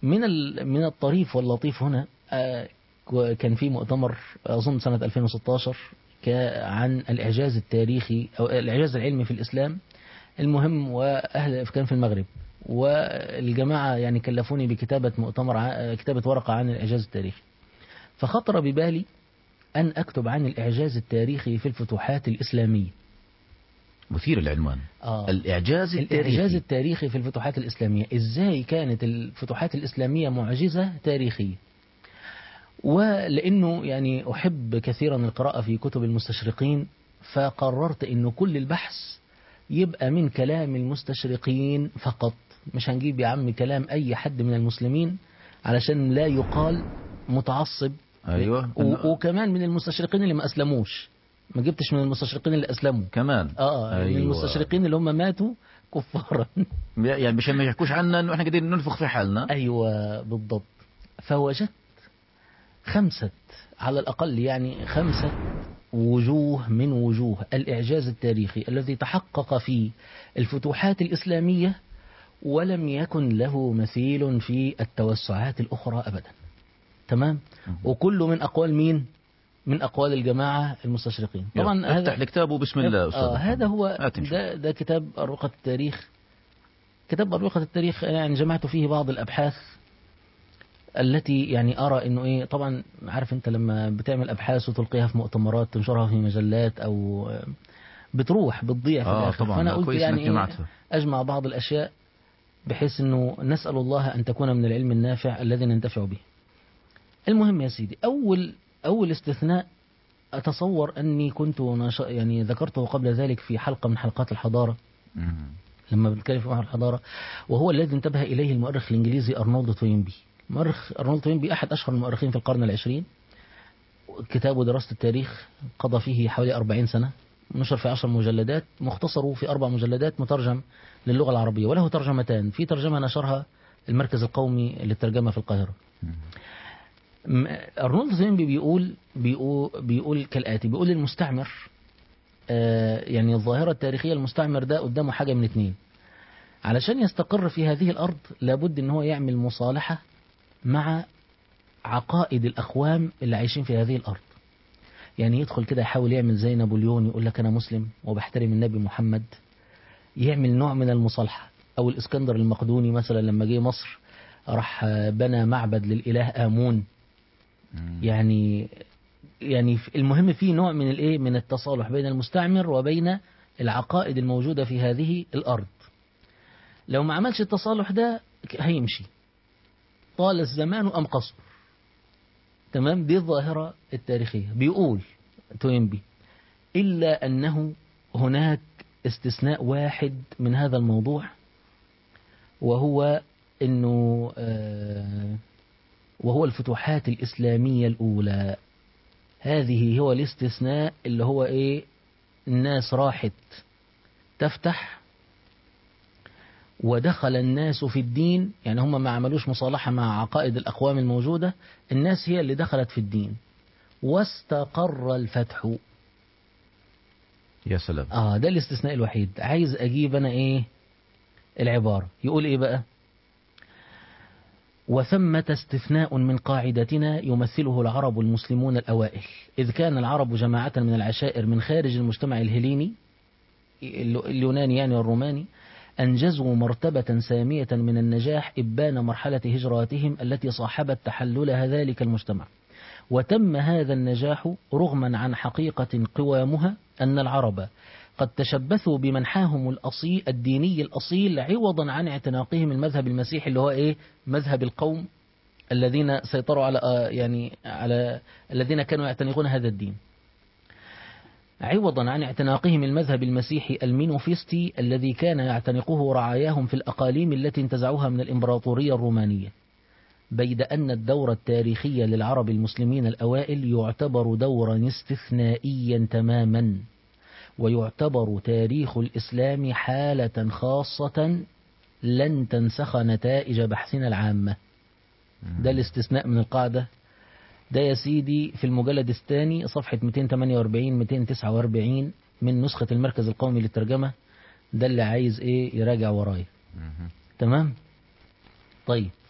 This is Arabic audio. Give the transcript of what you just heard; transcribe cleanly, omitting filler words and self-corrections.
من الطريف واللطيف هنا، كان في مؤتمر أظن سنة 2016 عن الإعجاز التاريخي أو الإعجاز العلمي في الإسلام. المهم كان في المغرب، والجماعة يعني كلفوني بكتابة كتابة ورقة عن الإعجاز التاريخي. فخطر ببالي أن أكتب عن الإعجاز التاريخي في الفتوحات الإسلامية. مثير العنوان. الإعجاز التاريخي في الفتوحات الإسلامية، إزاي كانت الفتوحات الإسلامية معجزة تاريخية. ولأنه يعني أحب كثيرا القراءة في كتب المستشرقين، فقررت أنه كل البحث يبقى من كلام المستشرقين فقط، مش هنجيب يا عم كلام أي حد من المسلمين علشان لا يقال متعصب. أيوة. وكمان من المستشرقين اللي ما أسلموش، ما جبتش من المستشرقين اللي أسلموا كمان. أيوة. من المستشرقين اللي هم ماتوا كفارا يعني مش ما يحكوش عنا انه احنا قاعدين ننفخ في حالنا. أيوة بالضبط. فوجدت على الأقل يعني 5 وجوه من وجوه الإعجاز التاريخي الذي تحقق في الفتوحات الإسلامية ولم يكن له مثيل في التوسعات الأخرى أبدا. تمام. وكل من أقوال مين؟ من أقوال الجماعة المستشرقين. طبعا افتح الكتاب بسم الله أستاذ. هذا هو ده كتاب أروقة التاريخ. كتاب أروقة التاريخ يعني جمعت فيه بعض الأبحاث التي يعني أرى إنه إيه، طبعا عارف أنت لما بتعمل أبحاث وتلقيها في مؤتمرات تنشرها في مجلات أو بتضيع في الآخر. طبعا. فأنا قلت يعني أجمع بعض الأشياء بحيث إنه نسأل الله أن تكون من العلم النافع الذي ننتفع به. المهم يا سيدي، أول استثناء أتصور أني كنت يعني ذكرته قبل ذلك في حلقة من حلقات الحضارة لما بنتكلم في محور الحضارة، وهو الذي انتبه إليه المؤرخ الإنجليزي أرنولد توينبي. أرنولد توينبي أحد أشهر المؤرخين في القرن العشرين. كتابه دراسة التاريخ قضى فيه حوالي 40 سنة، نشر في 10 مجلدات، مختصره في 4 مجلدات، مترجم للغة العربية، وله ترجمتان. في ترجمة نشرها المركز القومي للترجمة في القاهرة. أرنولد توينبي بيقول كالآتي، بيقول المستعمر يعني الظاهرة التاريخية، المستعمر ده قدامه حاجة من 2: علشان يستقر في هذه الأرض لابد ان هو يعمل مصالحة مع عقائد الأقوام اللي عايشين في هذه الأرض. يعني يدخل كده يحاول يعمل زي نابليون، يقول لك أنا مسلم وبحترم النبي محمد، يعمل نوع من المصالحة. أو الإسكندر المقدوني مثلا لما جه مصر راح بنى معبد للإله آمون. يعني المهم في نوع من الايه، من التصالح بين المستعمر وبين العقائد الموجودة في هذه الأرض. لو ما عملش التصالح ده هيمشي طال الزمان أم قصر. تمام. دي الظاهرة التاريخية. بيقول توينبي إلا أنه هناك استثناء واحد من هذا الموضوع، وهو أنه وهو الفتوحات الإسلامية الأولى. هذه هو الاستثناء اللي هو إيه، الناس راحت تفتح ودخل الناس في الدين. يعني هم ما عملوش مصالحة مع عقائد الأقوام الموجودة، الناس هي اللي دخلت في الدين واستقر الفتح. يا سلام. ده الاستثناء الوحيد. عايز أجيب أنا إيه العبارة، يقول إيه بقى: وثمة استثناء من قاعدتنا يمثله العرب المسلمون الأوائل، إذ كان العرب جماعة من العشائر من خارج المجتمع الهليني اليوناني يعني والروماني، أنجزوا مرتبة سامية من النجاح إبان مرحلة هجراتهم التي صاحبت تحللها ذلك المجتمع. وتم هذا النجاح رغما عن حقيقة قوامها أن العرب قد تشبثوا بمنحاهم الأصيل الديني الأصيل عوضا عن اعتناقهم المذهب المسيحي اللي هو إيه، مذهب القوم الذين سيطروا على الذين كانوا يعتنقون هذا الدين، عوضا عن اعتناقهم المذهب المسيحي المينوفيستي الذي كان يعتنقه رعاياهم في الأقاليم التي انتزعوها من الإمبراطورية الرومانية. بيد أن الدور التاريخي للعرب المسلمين الأوائل يعتبر دورا استثنائيا تماما، ويعتبر تاريخ الإسلام حالة خاصة لن تنسخ نتائج بحثنا العامة. ده الاستثناء من القاعدة. ده يا سيدي في المجلد الثاني صفحة 248-249 من نسخة المركز القومي للترجمة. ده اللي عايز ايه يراجع ورايا. تمام. طيب